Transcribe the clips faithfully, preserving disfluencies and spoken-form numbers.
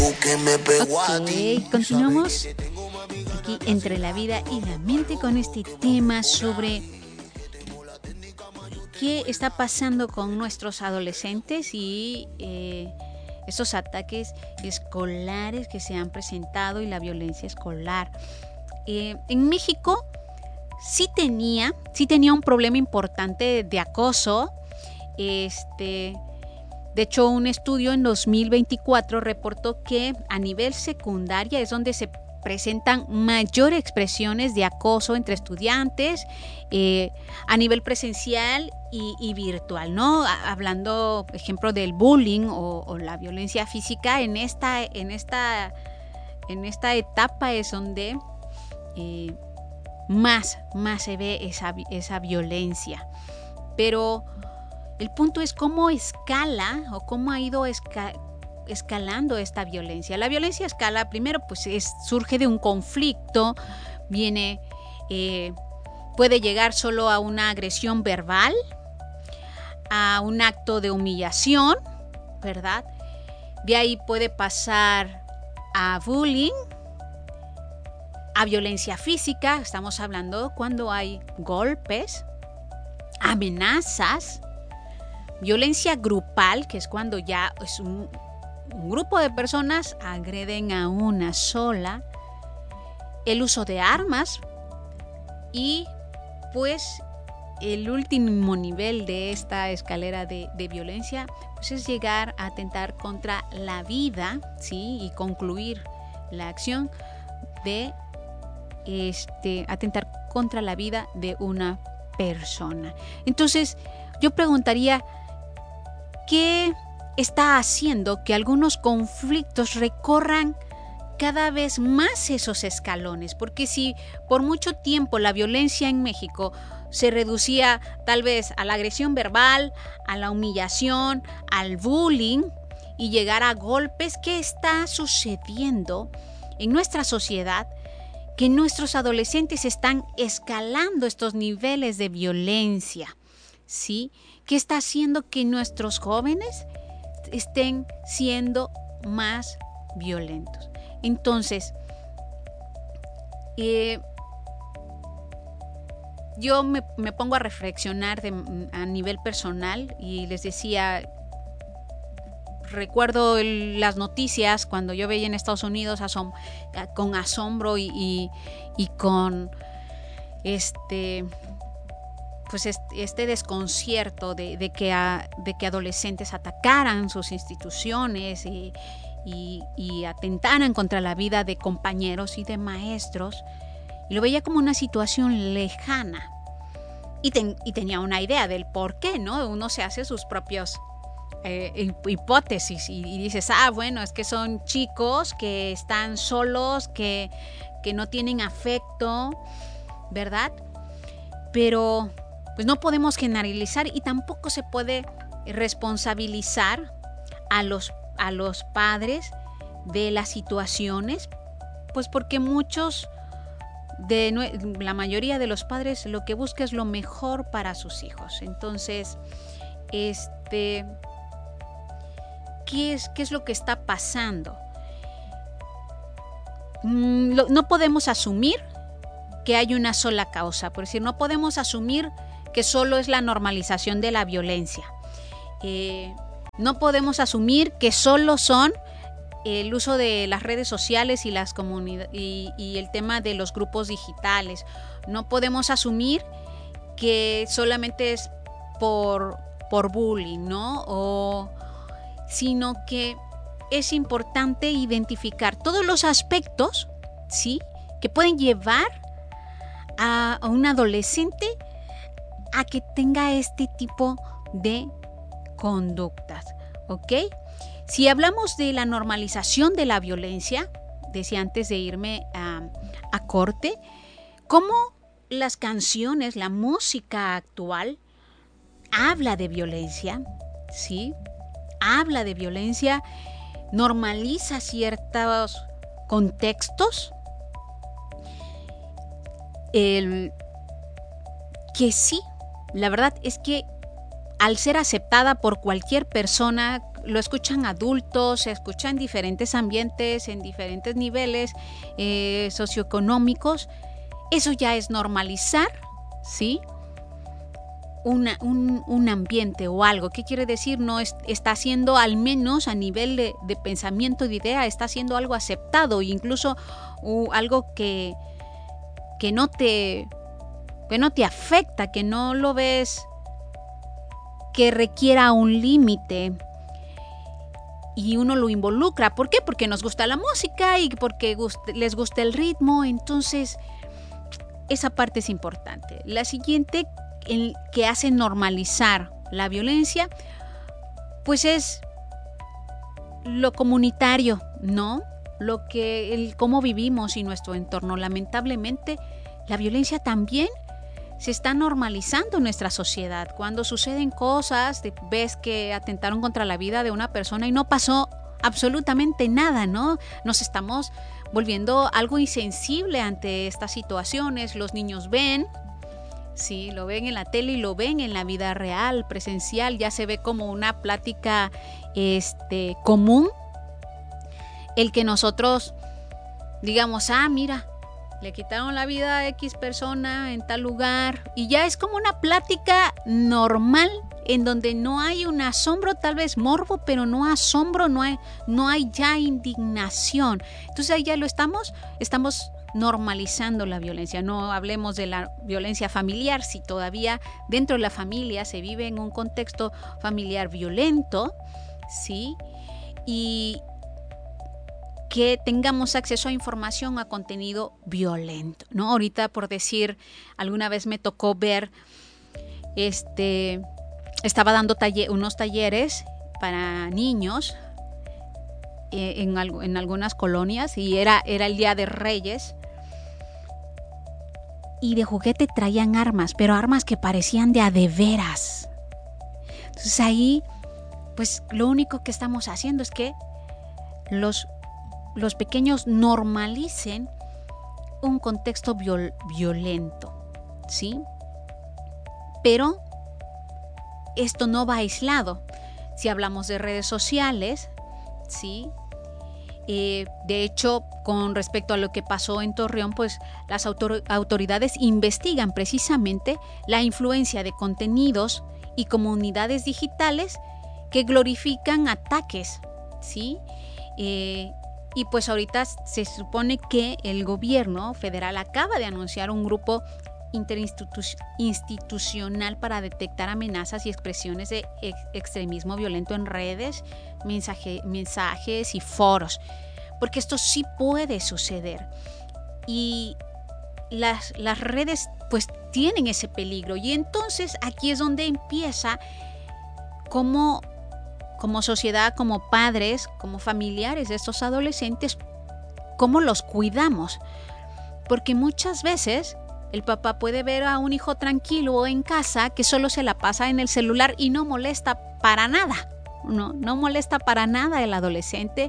Ok, continuamos aquí entre la vida y la mente con este tema sobre qué está pasando con nuestros adolescentes y eh, esos ataques escolares que se han presentado y la violencia escolar. Eh, en México sí tenía, sí tenía un problema importante de, de acoso. Este, de hecho, un estudio en dos mil veinticuatro reportó que a nivel secundaria es donde se presentan mayores expresiones de acoso entre estudiantes eh, a nivel presencial y, y virtual, ¿no? Hablando, por ejemplo, del bullying o, o la violencia física, en esta, en esta, en esta etapa es donde eh, más, más se ve esa, esa violencia. Pero el punto es cómo escala o cómo ha ido esca- escalando esta violencia. La violencia escala, primero, pues es, surge de un conflicto, viene, eh, puede llegar solo a una agresión verbal, a un acto de humillación, ¿verdad? De ahí puede pasar a bullying, a violencia física, estamos hablando cuando hay golpes, amenazas, violencia grupal, que es cuando ya es un, un grupo de personas agreden a una sola, el uso de armas y pues el último nivel de esta escalera de, de violencia pues es llegar a atentar contra la vida, ¿sí? Y concluir la acción de este, atentar contra la vida de una persona. Entonces, yo preguntaría, ¿qué está haciendo que algunos conflictos recorran cada vez más esos escalones? Porque si por mucho tiempo la violencia en México se reducía tal vez a la agresión verbal, a la humillación, al bullying y llegar a golpes, ¿qué está sucediendo en nuestra sociedad? Que nuestros adolescentes están escalando estos niveles de violencia, ¿sí? ¿Qué está haciendo que nuestros jóvenes estén siendo más violentos? Entonces, eh, yo me, me pongo a reflexionar de, a nivel personal y les decía, recuerdo el, las noticias cuando yo veía en Estados Unidos asom, con asombro y, y, y con este pues este, este desconcierto de, de, que a, de que adolescentes atacaran sus instituciones y, y, y atentaran contra la vida de compañeros y de maestros, y lo veía como una situación lejana y, ten, y tenía una idea del por qué, ¿no? Uno se hace sus propios Eh, hipótesis y, y dices, ah, bueno, es que son chicos que están solos, que, que no tienen afecto, ¿verdad? Pero pues no podemos generalizar y tampoco se puede responsabilizar a los, a los padres de las situaciones, pues porque muchos, de la mayoría de los padres lo que busca es lo mejor para sus hijos. Entonces, este... ¿Qué es, qué es lo que está pasando? Mm, lo, no podemos asumir que hay una sola causa, por decir, no podemos asumir que solo es la normalización de la violencia. Eh, no podemos asumir que solo son el uso de las redes sociales y, las comunidad, y, y el tema de los grupos digitales. No podemos asumir que solamente es por, por bullying, ¿no? O sino que es importante identificar todos los aspectos, ¿sí?, que pueden llevar a, a un adolescente a que tenga este tipo de conductas, ¿ok? Si hablamos de la normalización de la violencia, decía antes de irme a, a corte, cómo las canciones, la música actual habla de violencia, ¿sí?, habla de violencia, normaliza ciertos contextos, el, que sí, la verdad es que al ser aceptada por cualquier persona lo escuchan adultos, se escucha en diferentes ambientes, en diferentes niveles eh, socioeconómicos. Eso ya es normalizar, ¿sí? Una, un, un ambiente o algo. ¿Qué quiere decir? No es, está haciendo, al menos a nivel de, de pensamiento, de idea, está haciendo algo aceptado, incluso uh, algo que, que, no te, que no te afecta, que no lo ves que requiera un límite. Y uno lo involucra. ¿Por qué? Porque nos gusta la música y porque guste, les gusta el ritmo. Entonces, esa parte es importante. La siguiente, el que hace normalizar la violencia, pues es lo comunitario, ¿no? Lo que, el cómo vivimos y nuestro entorno. Lamentablemente, la violencia también se está normalizando en nuestra sociedad. Cuando suceden cosas, ves que atentaron contra la vida de una persona y no pasó absolutamente nada, ¿no? Nos estamos volviendo algo insensible ante estas situaciones. Los niños ven, sí, lo ven en la tele y lo ven en la vida real, presencial, ya se ve como una plática este, común, el que nosotros digamos, ah, mira, le quitaron la vida a X persona en tal lugar, y ya es como una plática normal en donde no hay un asombro, tal vez morbo, pero no asombro, no hay, no hay ya indignación. Entonces ahí ya lo estamos, estamos normalizando la violencia. No hablemos de la violencia familiar, si todavía dentro de la familia se vive en un contexto familiar violento, ¿sí? Y que tengamos acceso a información, a contenido violento, ¿no? Ahorita, por decir, alguna vez me tocó ver, este, estaba dando taller, unos talleres para niños eh, en, en algunas colonias, y era, era el Día de Reyes, y de juguete traían armas, pero armas que parecían de a de veras. Entonces ahí, pues lo único que estamos haciendo es que los los pequeños normalicen un contexto viol, violento, ¿sí? Pero esto no va aislado. Si hablamos de redes sociales, ¿sí? Eh, de hecho, con respecto a lo que pasó en Torreón, pues las autor- autoridades investigan precisamente la influencia de contenidos y comunidades digitales que glorifican ataques, ¿sí? Eh, Y pues ahorita se supone que el gobierno federal acaba de anunciar un grupo interinstitucional para detectar amenazas y expresiones de ex extremismo violento en redes, mensaje, mensajes y foros, porque esto sí puede suceder. Y las, las redes pues tienen ese peligro, y entonces aquí es donde empieza como como sociedad, como padres, como familiares de estos adolescentes, cómo los cuidamos. Porque muchas veces el papá puede ver a un hijo tranquilo en casa que solo se la pasa en el celular y no molesta para nada, no, no molesta para nada el adolescente,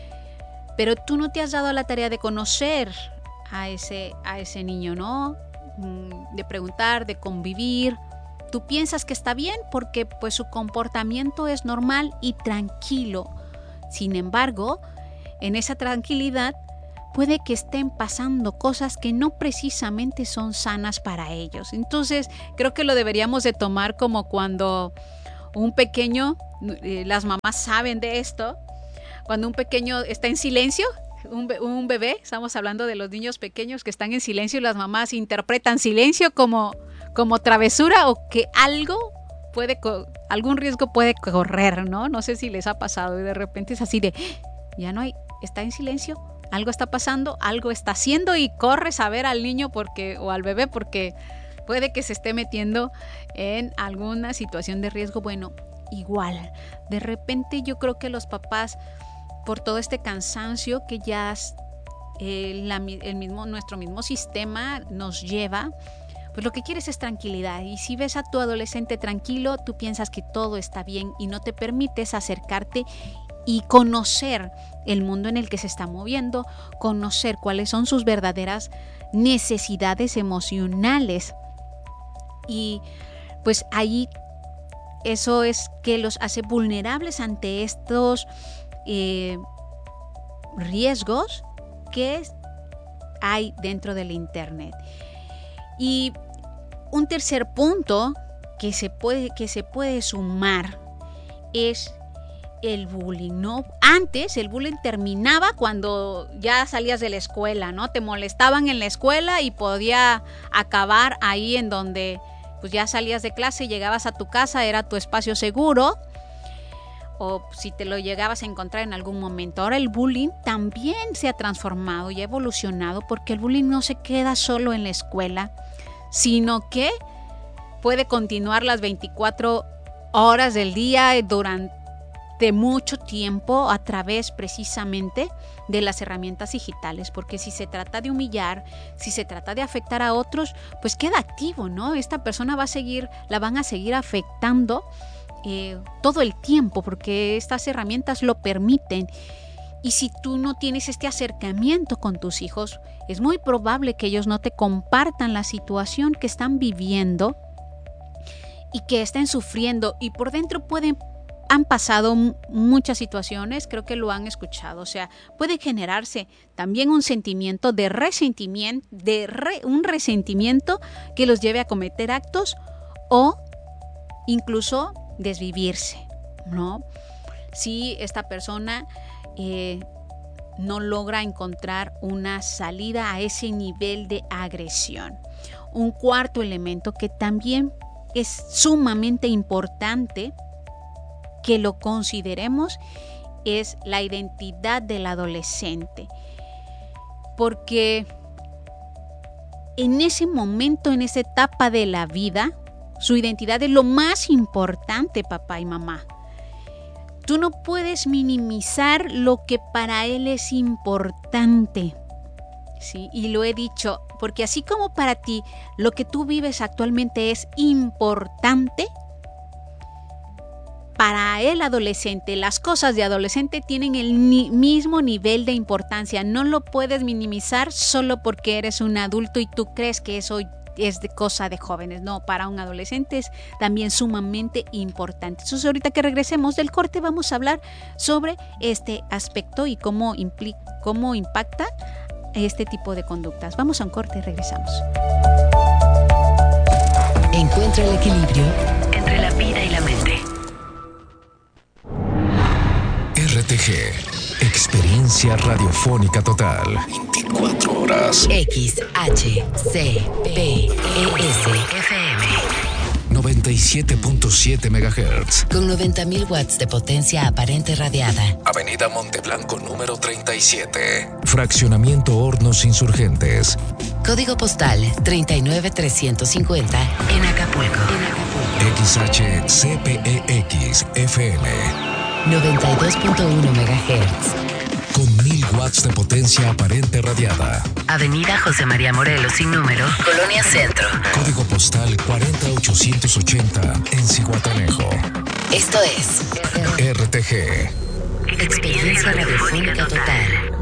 pero tú no te has dado la tarea de conocer a ese, a ese niño, ¿no? De preguntar, de convivir. Tú piensas que está bien porque pues su comportamiento es normal y tranquilo. Sin embargo, en esa tranquilidad puede que estén pasando cosas que no precisamente son sanas para ellos. Entonces, creo que lo deberíamos de tomar como cuando un pequeño, eh, las mamás saben de esto, cuando un pequeño está en silencio, un, be- un bebé, estamos hablando de los niños pequeños que están en silencio, y las mamás interpretan silencio como como travesura, o que algo puede, algún riesgo puede correr, ¿no? No sé si les ha pasado, y de repente es así de, ya no hay, está en silencio, algo está pasando, algo está haciendo, y corres a ver al niño porque, o al bebé, porque puede que se esté metiendo en alguna situación de riesgo. Bueno, igual, de repente yo creo que los papás, por todo este cansancio que ya eh, la, el mismo, nuestro mismo sistema nos lleva, pues lo que quieres es tranquilidad, y si ves a tu adolescente tranquilo, tú piensas que todo está bien y no te permites acercarte y conocer el mundo en el que se está moviendo, conocer cuáles son sus verdaderas necesidades emocionales. Y pues ahí eso es que los hace vulnerables ante estos eh, riesgos que hay dentro del Internet. Y un tercer punto que se puede, que se puede sumar es el bullying, ¿no? Antes el bullying terminaba cuando ya salías de la escuela, ¿no? Te molestaban en la escuela y podía acabar ahí en donde pues ya salías de clase, llegabas a tu casa, era tu espacio seguro, o si te lo llegabas a encontrar en algún momento. Ahora el bullying también se ha transformado y ha evolucionado, porque el bullying no se queda solo en la escuela, sino que puede continuar las veinticuatro horas del día durante mucho tiempo a través precisamente de las herramientas digitales, porque si se trata de humillar, si se trata de afectar a otros, pues queda activo, ¿no? Esta persona va a seguir, la van a seguir afectando eh, todo el tiempo, porque estas herramientas lo permiten. Y si tú no tienes este acercamiento con tus hijos, es muy probable que ellos no te compartan la situación que están viviendo y que estén sufriendo, y por dentro pueden han pasado muchas situaciones, creo que lo han escuchado, o sea, puede generarse también un sentimiento de resentimiento, de re, un resentimiento que los lleve a cometer actos o incluso desvivirse, ¿no? Si esta persona eh, no logra encontrar una salida a ese nivel de agresión. Un cuarto elemento que también es sumamente importante que lo consideremos es la identidad del adolescente, porque en ese momento, en esa etapa de la vida, su identidad es lo más importante, papá y mamá. Tú no puedes minimizar lo que para él es importante, ¿sí? Y lo he dicho, porque así como para ti lo que tú vives actualmente es importante, para el adolescente, las cosas de adolescente tienen el ni- mismo nivel de importancia. No lo puedes minimizar solo porque eres un adulto y tú crees que eso es de cosa de jóvenes. No, para un adolescente es también sumamente importante. Entonces, ahorita que regresemos del corte, vamos a hablar sobre este aspecto y cómo, impli- cómo impacta este tipo de conductas. Vamos a un corte y regresamos. Encuentra el equilibrio entre la vida y la mente. R T G, experiencia radiofónica total. veinticuatro horas. X H C P E S F M noventa y siete punto siete megahertz. con noventa mil watts de potencia aparente radiada. Avenida Monteblanco número treinta y siete. Fraccionamiento Hornos Insurgentes. Código postal treinta y nueve trescientos cincuenta en Acapulco. En Acapulco. X H C P E X F M. noventa y dos punto uno megahertz. Con mil watts de potencia aparente radiada. Avenida José María Morelos sin número, Colonia Centro. Código postal cuarenta ochocientos ochenta en Zihuatanejo. Esto es R T G. Experiencia Radiofónica Total.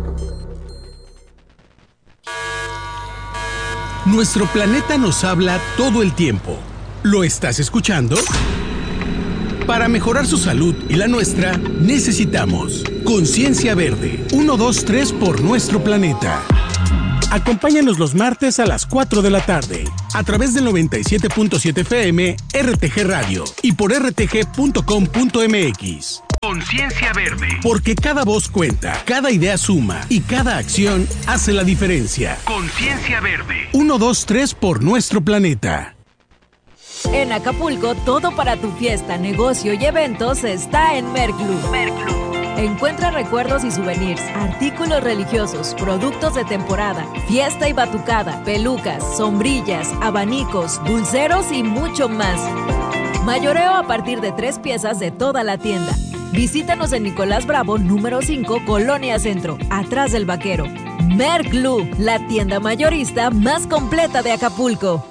Nuestro planeta nos habla todo el tiempo. ¿Lo estás escuchando? Para mejorar su salud y la nuestra, necesitamos Conciencia Verde. uno, dos, tres por nuestro planeta. Acompáñanos los martes a las cuatro de la tarde, a través del noventa y siete punto siete F M, R T G Radio y por r t g punto com punto m x. Conciencia Verde. Porque cada voz cuenta, cada idea suma y cada acción hace la diferencia. Conciencia Verde. uno, dos, tres por nuestro planeta. En Acapulco, todo para tu fiesta, negocio y eventos está en Merclub. Encuentra recuerdos y souvenirs, artículos religiosos, productos de temporada, fiesta y batucada, pelucas, sombrillas, abanicos, dulceros y mucho más. Mayoreo a partir de tres piezas de toda la tienda. Visítanos en Nicolás Bravo, número cinco, Colonia Centro, atrás del Vaquero. Merclub, la tienda mayorista más completa de Acapulco.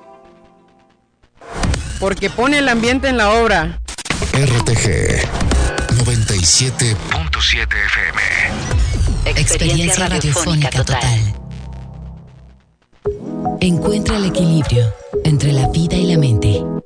Porque pone el ambiente en la obra. R T G noventa y siete punto siete F M. Experiencia Radiofónica Total. Encuentra el equilibrio entre la vida y la mente.